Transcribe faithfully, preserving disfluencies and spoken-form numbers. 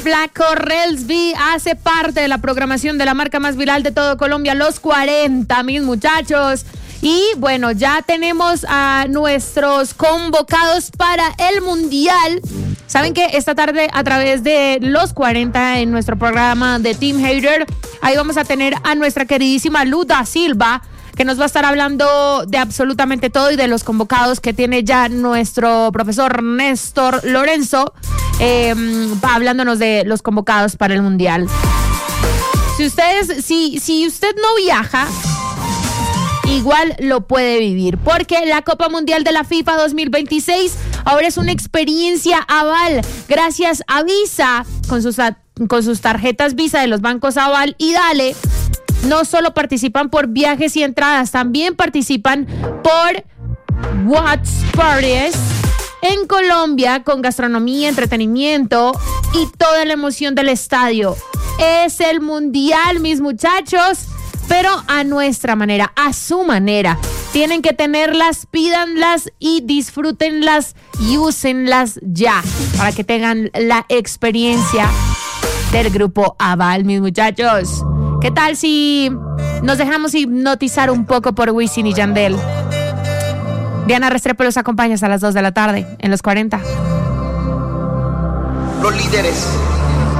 Flaco Relsby hace parte de la programación de la marca más viral de todo Colombia, Los cuarenta, mis muchachos. Y bueno, ya tenemos a nuestros convocados para el Mundial. Saben que esta tarde a través de Los cuarenta en nuestro programa de Team Hater, ahí vamos a tener a nuestra queridísima Luda Silva, que nos va a estar hablando de absolutamente todo y de los convocados que tiene ya nuestro profesor Néstor Lorenzo, eh, va hablándonos de los convocados para el Mundial. Si ustedes, si, si usted no viaja, igual lo puede vivir, porque la Copa Mundial de la FIFA dos mil veintiséis ahora es una experiencia Aval, gracias a Visa, con sus, con sus tarjetas Visa de los bancos Aval y Dale. No solo participan por viajes y entradas, también participan por Watch Parties en Colombia con gastronomía, entretenimiento y toda la emoción del estadio. Es el Mundial, mis muchachos, pero a nuestra manera, a su manera. Tienen que tenerlas, pídanlas y disfrútenlas y úsenlas ya para que tengan la experiencia del grupo Aval, mis muchachos. ¿Qué tal si nos dejamos hipnotizar un poco por Wisin y Yandel? Diana Restrepo los acompaña hasta las dos de la tarde en Los cuarenta. Los líderes